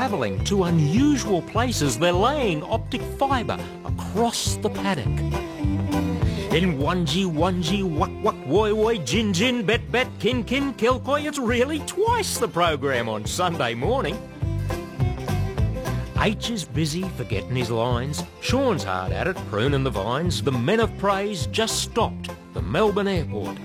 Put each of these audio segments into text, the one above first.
travelling to unusual places. They're laying optic fibre across the paddock. In onesie, onesie, wuck, wuck, woy, woy, gin, gin, bet, bet, kin, kin, kilcoy, it's really twice the program on Sunday morning. H is busy forgetting his lines. Sean's hard at it, pruning the vines. The men of praise just stopped the Melbourne airport.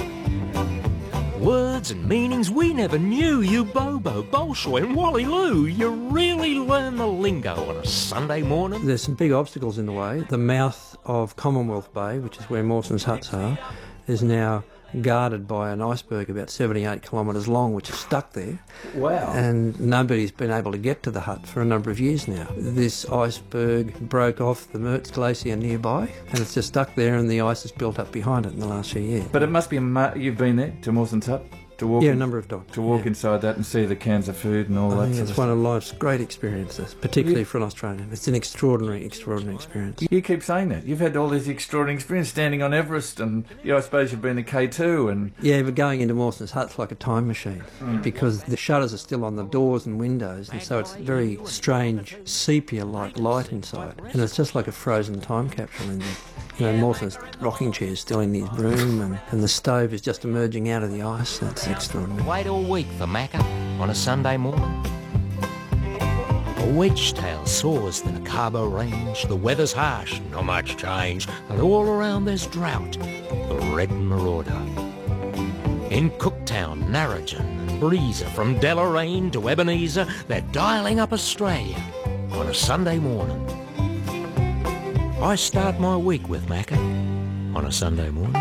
Words and meanings we never knew. You Bobo, Bolshoi and Wally Lou. You really learn the lingo on a Sunday morning. There's some big obstacles in the way. The mouth of Commonwealth Bay, which is where Mawson's huts are, is now guarded by an iceberg about 78 kilometres long, which is stuck there. Wow. And nobody's been able to get to the hut for a number of years now. This iceberg broke off the Mertz Glacier nearby, and it's just stuck there, and the ice has built up behind it in the last few years. But it must be you've been there to Mawson's hut? To walk a number of times. To walk inside that and see the cans of food and all that. It's one of life's great experiences, particularly for an Australian. It's an extraordinary experience. You keep saying that. You've had all this extraordinary experience standing on Everest, and I suppose you've been to K2 and... Yeah, but going into Mawson's hut's like a time machine because the shutters are still on the doors and windows, and so it's very strange sepia-like light inside, and it's just like a frozen time capsule in there. Mawson's rocking chair's still in his room, and the stove is just emerging out of the ice. That's extraordinary. Wait all week for Macca on a Sunday morning. A wedge-tail soars the Cabo Range. The weather's harsh, not much change, and all around there's drought. The red marauder. In Cooktown, Narrogin and Breezer, from Deloraine to Ebenezer, they're dialing up Australia on a Sunday morning. I start my week with Macca on a Sunday morning.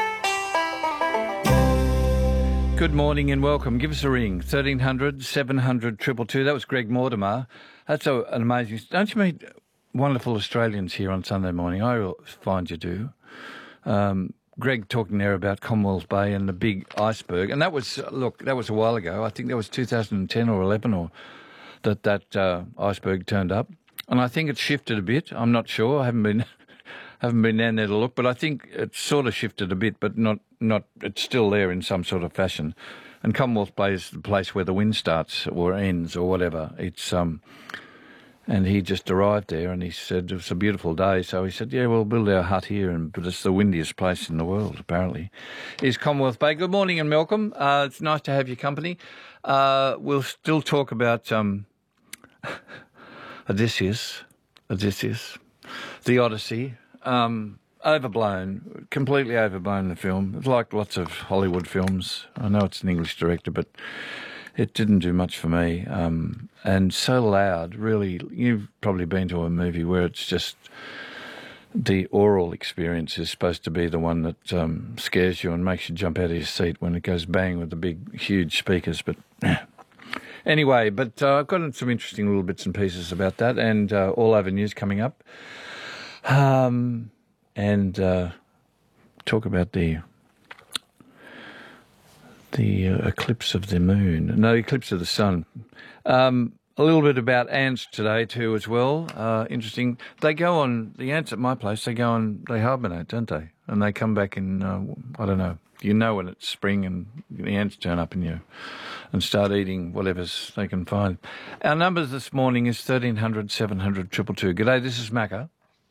Good morning and welcome. Give us a ring, 1300 700 222. That was Greg Mortimer. That's an amazing... Don't you meet wonderful Australians here on Sunday morning? I find you do. Greg talking there about Commonwealth Bay and the big iceberg. And that was a while ago. I think that was 2010 or 11 or that iceberg turned up. And I think it's shifted a bit. I'm not sure. I haven't been down there to look, but I think it's sort of shifted a bit, but not. It's still there in some sort of fashion. And Commonwealth Bay is the place where the wind starts or ends or whatever. It's and he just arrived there and he said it was a beautiful day. So he said, yeah, we'll build our hut here, but it's the windiest place in the world apparently. Is Commonwealth Bay. Good morning and welcome. It's nice to have your company. We'll still talk about Odysseus, the Odyssey, overblown, completely overblown, the film. It's like lots of Hollywood films. I know it's an English director, but it didn't do much for me. And so loud, really. You've probably been to a movie where it's just the oral experience is supposed to be the one that scares you and makes you jump out of your seat when it goes bang with the big, huge speakers, but... Anyway, but I've got some interesting little bits and pieces about that, and all over news coming up, and talk about the eclipse of the moon, no, eclipse of the sun. A little bit about ants today too, as well. Interesting. They go on the ants at my place. They hibernate, don't they? And they come back in. I don't know. You know when it's spring and the ants turn up and start eating whatever they can find. Our numbers this morning is 1300 700 222. G'day, this is Macca.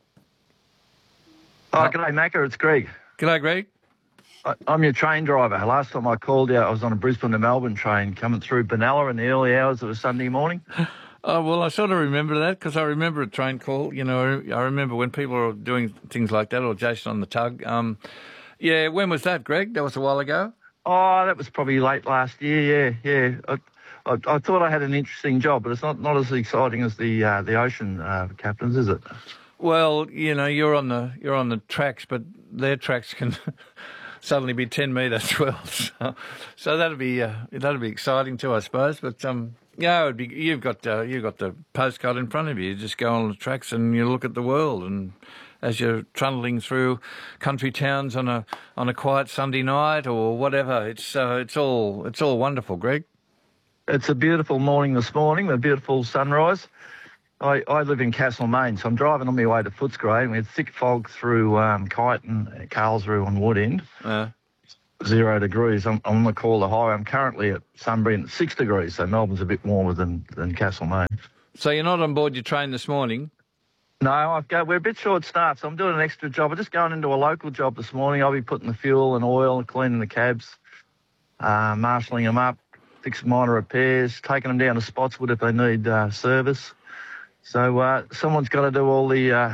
Oh, g'day, Macca. It's Greg. G'day, Greg. I'm your train driver. Last time I called you, I was on a Brisbane to Melbourne train coming through Benalla in the early hours of a Sunday morning. Oh, well, I sort of remember that because I remember a train call. I remember when people are doing things like that, or Jason on the tug. Yeah, when was that, Greg? That was a while ago? Oh, that was probably late last year, yeah. I thought I had an interesting job, but it's not as exciting as the ocean captains, is it? Well, you're on the tracks, but their tracks can suddenly be 10 metres 12. So that'd be exciting too, I suppose. But yeah, you've got the postcard in front of you. You just go on the tracks and you look at the world, and as you're trundling through country towns on a quiet Sunday night or whatever, it's all wonderful, Greg. It's a beautiful morning this morning, a beautiful sunrise. I live in Castlemaine, so I'm driving on my way to Footscray, and we had thick fog through Kyneton, Carlsruhe and Wood End. 0 degrees. I'm on the Calder High. I'm currently at Sunbury at 6 degrees, so Melbourne's a bit warmer than Castlemaine. So you're not on board your train this morning? No, we're a bit short staffed, so I'm doing an extra job. I'm just going into a local job this morning. I'll be putting the fuel and oil and cleaning the cabs, marshalling them up, fixing minor repairs, taking them down to Spotswood if they need service. So someone's got to do all the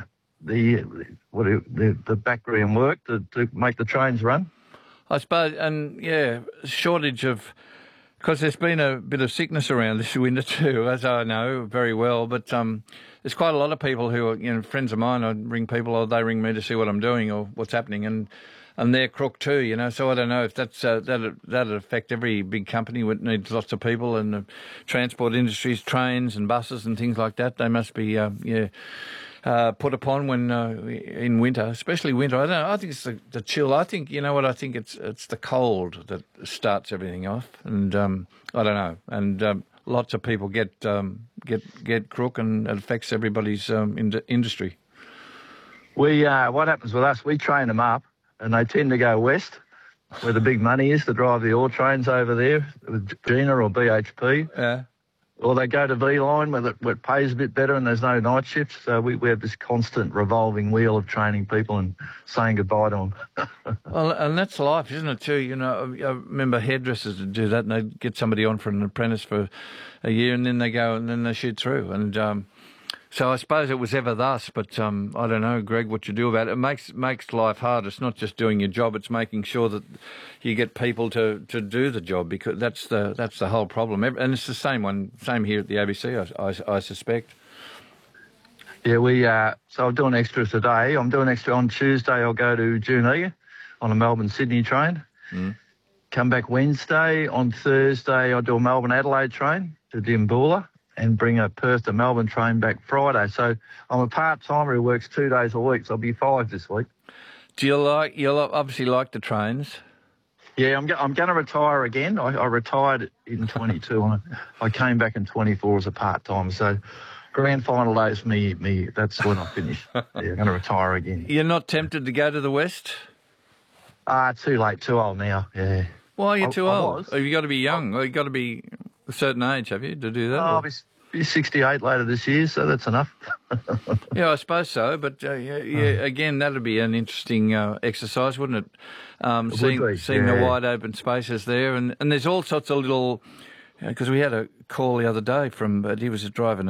background work to make the trains run. I suppose, and shortage of, because there's been a bit of sickness around this winter too, as I know very well. But there's quite a lot of people who are, friends of mine. I ring people, or they ring me to see what I'm doing or what's happening, and they're crook too, So I don't know if that's that'd affect every big company that needs lots of people, and the transport industries, trains and buses and things like that. They must be put upon when in winter, especially winter. I don't know. I think it's the chill. I think I think it's the cold that starts everything off, and I don't know. And lots of people get crook, and it affects everybody's industry. What happens with us? We train them up, and they tend to go west, where the big money is, to drive the ore trains over there with Gina or BHP. Yeah. Or they go to V-Line where it pays a bit better and there's no night shifts. So we have this constant revolving wheel of training people and saying goodbye to them. Well, and that's life, isn't it, too? I remember hairdressers would do that, and they'd get somebody on for an apprentice for a year, and then they go and then they shoot through. And so I suppose it was ever thus, but I don't know, Greg, what you do about it. It makes life hard. It's not just doing your job; it's making sure that you get people to do the job, because that's the whole problem. And it's the same here at the ABC, I suspect. Yeah, so I'm doing extra today. I'm doing extra on Tuesday. I'll go to Junee on a Melbourne-Sydney train. Mm. Come back Wednesday. On Thursday, I'll do a Melbourne-Adelaide train to Dimboola, and bring a Perth to Melbourne train back Friday. So I'm a part-timer who works 2 days a week, so I'll be 5 this week. You'll obviously like the trains? Yeah, I'm going to retire again. I retired in 22. I came back in 24 as a part-timer. So grand final days for me, that's when I finish. Yeah, I'm going to retire again. You're not tempted to go to the West? Too late, too old now, yeah. Why are you too old? Have you got to be young? Or you got to be a certain age, have you, to do that? I'll be 68 later this year, so that's enough. Yeah, I suppose so. But again, that'd be an interesting exercise, wouldn't it? Seeing the wide open spaces there, and there's all sorts of little. Because we had a call the other day but he was driving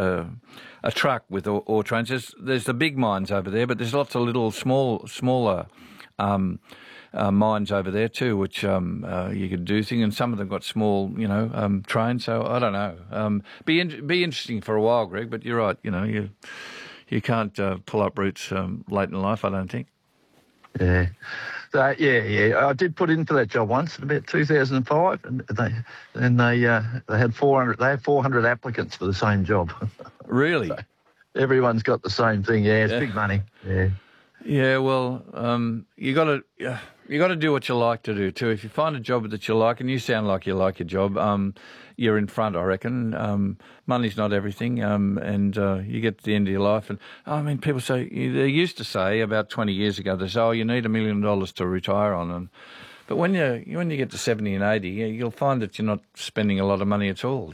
a truck with ore trains. There's the big mines over there, but there's lots of little smaller. Mines over there too, which you could do things, and some of them got small, trains. So I don't know. Be interesting for a while, Greg. But you're right. You can't pull up roots late in life, I don't think. Yeah. So, yeah. I did put in for that job once in about 2005, and they had 400. They had 400 applicants for the same job. Really? So everyone's got the same thing. Yeah, it's big money. Yeah. Yeah, well, you got to do what you like to do too. If you find a job that you like, and you sound like you like your job, you're in front, I reckon. Money's not everything, and you get to the end of your life. And I mean, people say, they used to say about 20 years ago, they say, you need $1 million to retire on. But when you get to 70 and 80, you'll find that you're not spending a lot of money at all.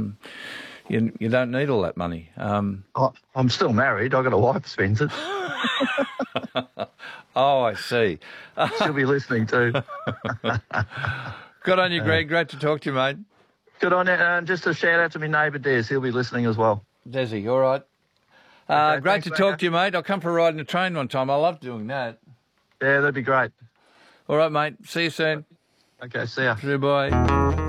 You don't need all that money. I'm still married. I've got a wife who spends it. Oh, I see. She'll be listening too. Good on you, Greg. Great to talk to you, mate. Good on you. And just a shout out to my neighbour, Des. He'll be listening as well. Desi, all right. Okay, great to talk to you, mate. I'll come for a ride in the train one time. I love doing that. Yeah, that'd be great. All right, mate. See you soon. Okay, see ya. Bye.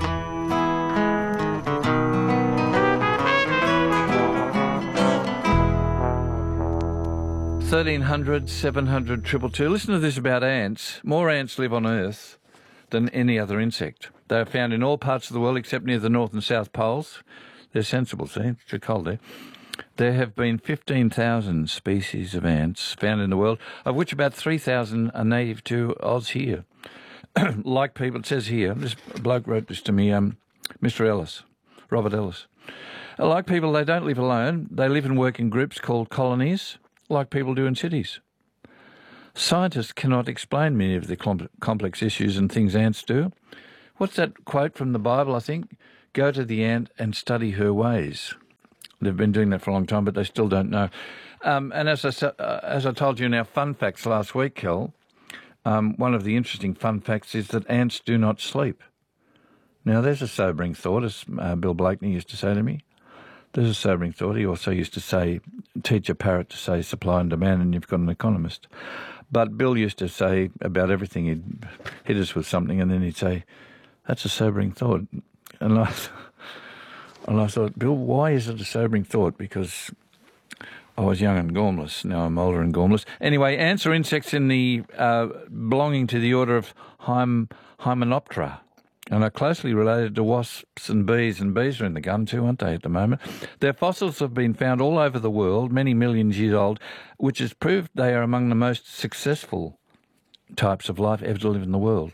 1300 700 222. Listen to this about ants. More ants live on Earth than any other insect. They are found in all parts of the world except near the North and South Poles. They're sensible, see? It's too cold there. There have been 15,000 species of ants found in the world, of which about 3,000 are native to Oz here. Like people, it says here, this bloke wrote this to me, Mr. Ellis, Robert Ellis. Like people, they don't live alone. They live and work in groups called colonies, like people do in cities. Scientists cannot explain many of the complex issues and things ants do. What's that quote from the Bible, I think? Go to the ant and study her ways. They've been doing that for a long time, but they still don't know. And as I told you in our fun facts last week, Kel, one of the interesting fun facts is that ants do not sleep. Now, there's a sobering thought, as Bill Blakeney used to say to me. There's a sobering thought. He also used to say, teach a parrot to say supply and demand, and you've got an economist. But Bill used to say about everything, he'd hit us with something, and then he'd say, that's a sobering thought. And I thought, Bill, why is it a sobering thought? Because I was young and gormless. Now I'm older and gormless. Anyway, ants are insects in the belonging to the order of Hymenoptera, and are closely related to wasps and bees. And bees are in the gun too, aren't they, at the moment? Their fossils have been found all over the world, many millions years old, which has proved they are among the most successful types of life ever to live in the world.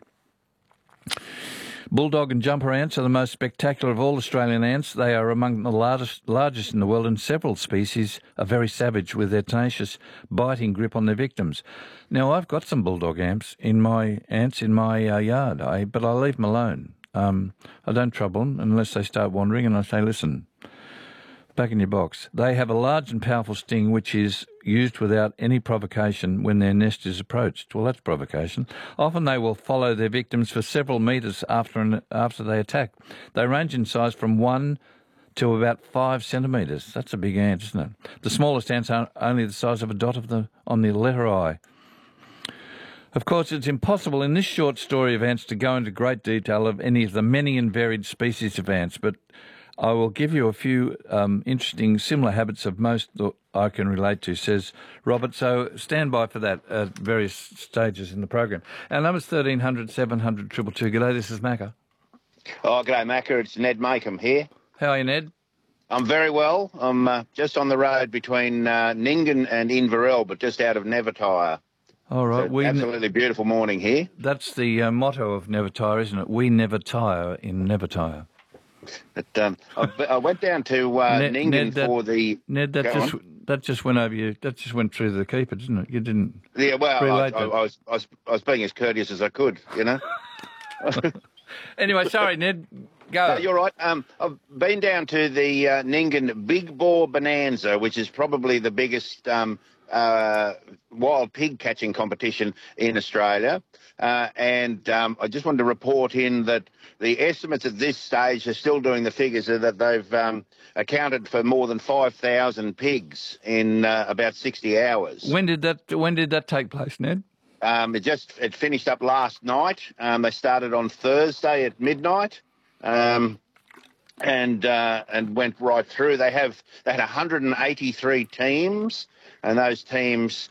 Bulldog and jumper ants are the most spectacular of all Australian ants. They are among the largest in the world, and several species are very savage with their tenacious, biting grip on their victims. Now, I've got some bulldog ants in my yard, but I leave them alone. I don't trouble them unless they start wandering, and I say, listen, back in your box. They have a large and powerful sting which is used without any provocation when their nest is approached. Well, that's provocation. Often they will follow their victims for several metres after they attack. They range in size from 1 to about 5 centimetres. That's a big ant, isn't it? The smallest ants are only the size of a dot on the letter I. Of course, it's impossible in this short story of ants to go into great detail of any of the many and varied species of ants, but I will give you a few interesting similar habits of most that I can relate to, says Robert. So stand by for that at various stages in the program. Our number's 1300 700 222. G'day, this is Macca. Oh, g'day, Macca. It's Ned Makem here. How are you, Ned? I'm very well. I'm just on the road between Nyngan and Inverell, but just out of Nevertire. All right. So absolutely beautiful morning here. That's the motto of Nevertire, isn't it? We never tire in Nevertire. But I went down to Nyngan for the... Ned, that just went over you. That just went through the keeper, didn't it? You didn't... Yeah, well, I was being as courteous as I could, you know. Anyway, sorry, Ned. Go. You're right. I've been down to the Nyngan Big Boar Bonanza, which is probably the biggest wild pig catching competition in Australia. And I just wanted to report in that the estimates at this stage are still doing the figures are that they've accounted for more than 5,000 pigs in about 60 hours. When did that take place, Ned? It finished up last night. They started on Thursday at midnight. And went right through. They had 183 teams, and those teams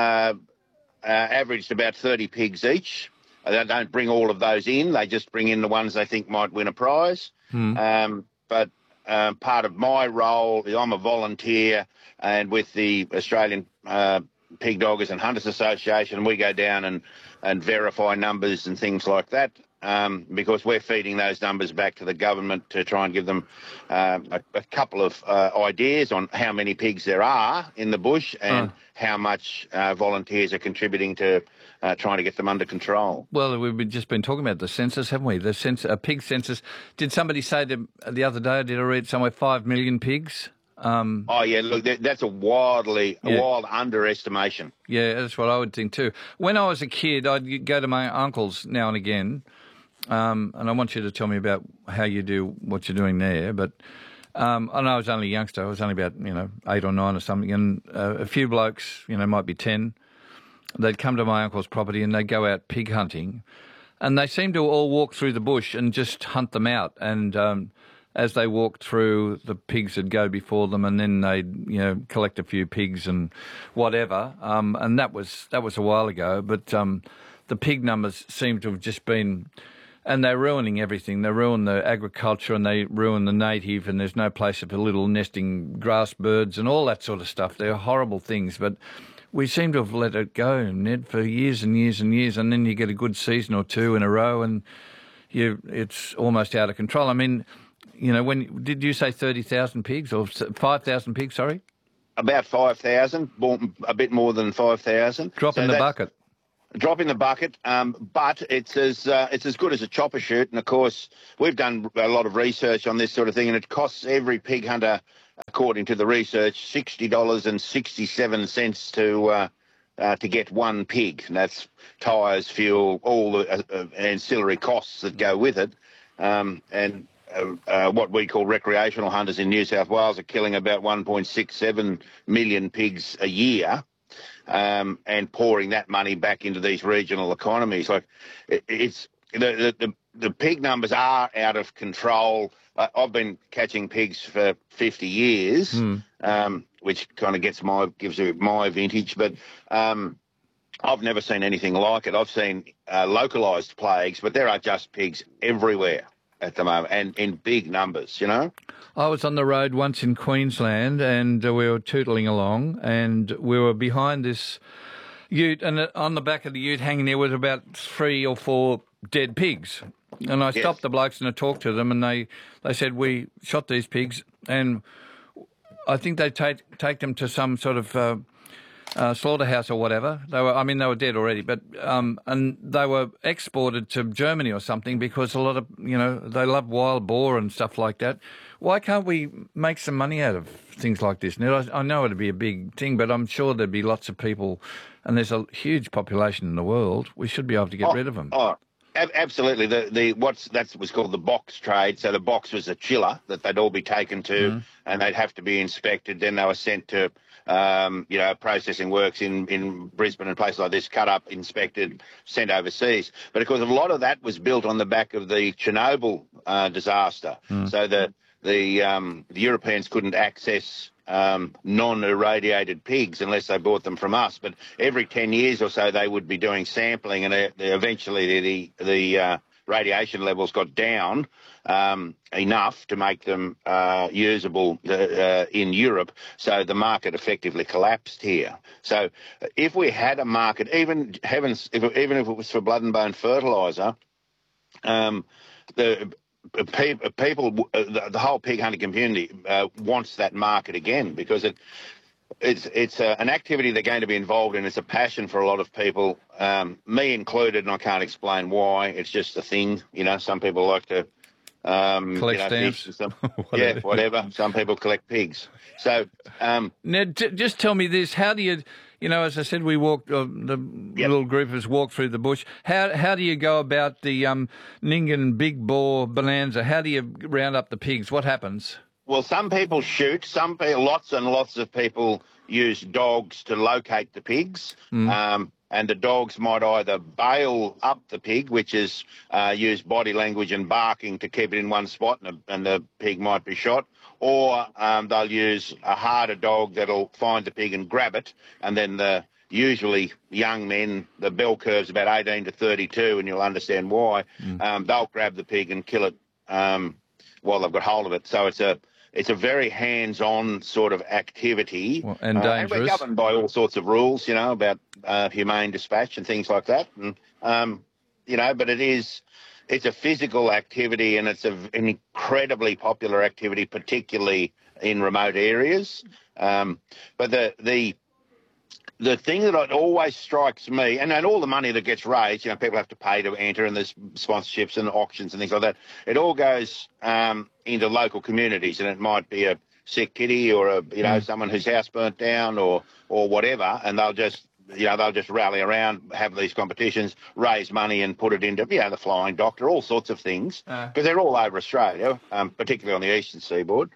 averaged about 30 pigs each. They don't bring all of those in. They just bring in the ones they think might win a prize. But part of my role is I'm a volunteer, and with the Australian Pig Doggers and Hunters Association, we go down and verify numbers and things like that. Because we're feeding those numbers back to the government to try and give them a couple of ideas on how many pigs there are in the bush and how much volunteers are contributing to trying to get them under control. Well, we've just been talking about the census, haven't we? The pig census. Did somebody say the other day, did I read somewhere, 5 million pigs? Oh, yeah, look, that's a wild underestimation. Yeah, that's what I would think too. When I was a kid, I'd go to my uncle's now and again, and I want you to tell me about how you do what you're doing there. But and I was only a youngster. I was only about 8 or 9 or something, and a few blokes, might be 10. They'd come to my uncle's property and they'd go out pig hunting, and they seemed to all walk through the bush and just hunt them out. And as they walked through, the pigs would go before them, and then they'd collect a few pigs and whatever. And that was a while ago, but the pig numbers seem to have just been. And they're ruining everything. They ruin the agriculture and they ruin the native, and there's no place for little nesting grass birds and all that sort of stuff. They're horrible things, but we seem to have let it go, Ned, for years and years and years, and then you get a good season or two in a row and it's almost out of control. I mean, when did you say 30,000 pigs or 5,000 pigs, sorry? About 5,000, a bit more than 5,000. Drop in the bucket. Drop in the bucket, but it's as good as a chopper shoot. And of course, we've done a lot of research on this sort of thing, and it costs every pig hunter according to the research, $60.67 to get one pig. And that's tyres, fuel, all the ancillary costs that go with it. What we call recreational hunters in New South Wales are killing about 1.67 million pigs a year, and pouring that money back into these regional economies. Like, it's the pig numbers are out of control. I've been catching pigs for 50 years, which kind of gives you my vintage, but I've never seen anything like it. I've seen localised plagues, but there are just pigs everywhere at the moment, and in big numbers, you know. I was on the road once in Queensland, and we were tootling along, and we were behind this ute, and on the back of the ute hanging there was about 3 or 4 dead pigs. And I stopped the blokes and I talked to them, and they said, we shot these pigs, and I think they take them to some sort of slaughterhouse or whatever. They were dead already, but and they were exported to Germany or something because a lot of, they love wild boar and stuff like that. Why can't we make some money out of things like this? Now, I know it'd be a big thing, but I'm sure there'd be lots of people, and there's a huge population in the world. We should be able to get rid of them. Oh, absolutely. That was called the box trade. So the box was a chiller that they'd all be taken to, and they'd have to be inspected. Then they were sent to processing works in Brisbane and places like this, cut up, inspected, sent overseas. But of course, a lot of that was built on the back of the Chernobyl disaster. So the Europeans couldn't access non-irradiated pigs unless they bought them from us. But every 10 years or so, they would be doing sampling, and eventually the radiation levels got down enough to make them usable in Europe. So the market effectively collapsed here. So if we had a market, even if it was for blood and bone fertiliser, the whole pig hunting community wants that market again, because it's an activity they're going to be involved in. It's a passion for a lot of people, me included, and I can't explain why. It's just a thing, Some people like to collect stamps. Whatever. Some people collect pigs. So, Ned, just tell me this: how do you? As I said, we walked. Little group of us walked through the bush. How do you go about the Nyngan Big Boar Bonanza? How do you round up the pigs? What happens? Well, some people shoot. Lots and lots of people use dogs to locate the pigs. And the dogs might either bail up the pig, which is use body language and barking to keep it in one spot, and the pig might be shot, or they'll use a harder dog that'll find the pig and grab it, and then the usually young men, the bell curve's about 18 to 32, and you'll understand why, they'll grab the pig and kill it while they've got hold of it. So it's a very hands-on sort of activity. And dangerous. And we're governed by all sorts of rules, about humane dispatch and things like that. And, but it's a physical activity, and it's an incredibly popular activity, particularly in remote areas. But the thing that always strikes me, and all the money that gets raised, people have to pay to enter, and there's sponsorships and auctions and things like that. It all goes into local communities, and it might be a sick kitty or someone whose house burnt down or whatever, and they'll just rally around, have these competitions, raise money, and put it into the Flying Doctor, all sorts of things, because they're all over Australia, particularly on the eastern seaboard.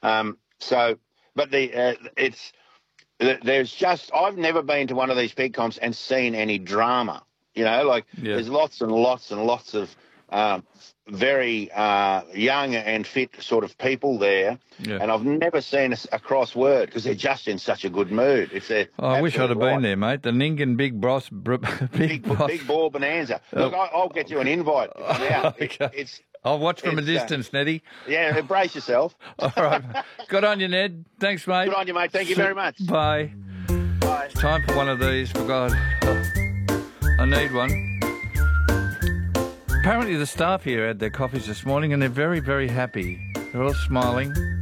I've never been to one of these pig comps and seen any drama. There's lots and lots and lots of very young and fit sort of people there, and I've never seen a cross word, because they're just in such a good mood. I wish I'd have been there, mate. The Nyngan Big Boar Bonanza. Look, I'll get you an invite to come out. Okay. I'll watch from a distance, Neddy. Yeah, brace yourself. All right. Good on you, Ned. Thanks, mate. Good on you, mate. Thank you very much. Bye. Bye. It's time for one of these, for God. I need one. Apparently the staff here had their coffees this morning, and they're very, very happy. They're all smiling.